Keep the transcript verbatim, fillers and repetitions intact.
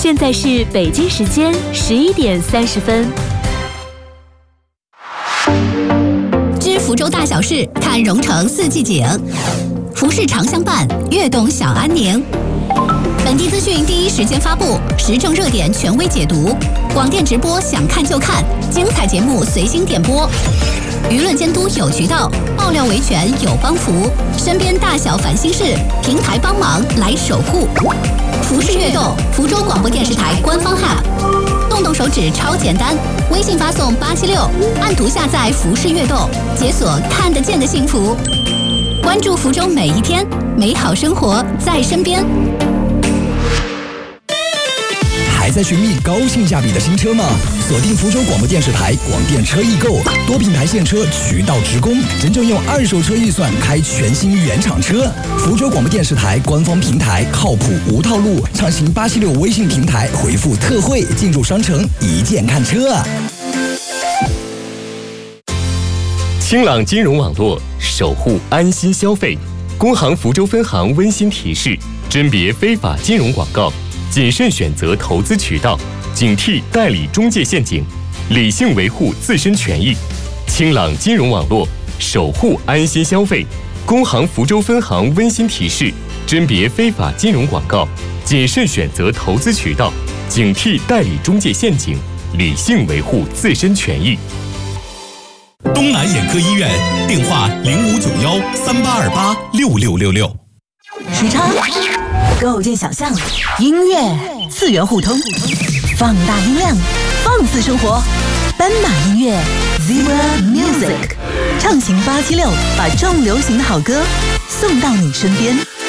现在是北京时间十一点三十分。 知福州大小事，看蓉城四季景。服饰长相伴，悦动小安宁。本地资讯第一时间发布，时政热点权威解读。广电直播想看就看，精彩节目随心点播。舆论监督有渠道，爆料维权有帮扶。身边大小烦心事，平台帮忙来守护。服饰悦动，福州广播电视台官方 App， 动动手指超简单，微信发送八七六，按图下载服饰悦动，解锁看得见的幸福。关注福州每一天，美好生活在身边。 还在寻觅高性价比的新车吗？锁定福州广播电视台广电车易购，多品牌现车渠道直供，真正用二手车预算开全新原厂车。福州广播电视台官方平台靠谱无套路，畅行八七六微信平台回复特惠进入商城一键看车。 清朗金融网络，守护安心消费。工行福州分行温馨提示：甄别非法金融广告，谨慎选择投资渠道，警惕代理中介陷阱，理性维护自身权益。清朗金融网络，守护安心消费。工行福州分行温馨提示：甄别非法金融广告，谨慎选择投资渠道，警惕代理中介陷阱，理性维护自身权益。 东南眼科医院，电话零五九幺三八二八六六六六。 时差构建想象，音乐次元互通，放大音量，放肆生活。斑马音乐 Zebra Music， 畅行八七六，把重流行的好歌送到你身边。